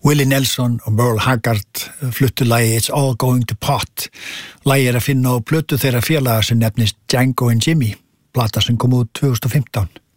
Willie Nelson og Merle Haggard fluttu lagi It's All Going to Pot. Lagi að finna á plötu þeirra félaga sem nefnist Django and Jimmy, plata sem kom út 2015.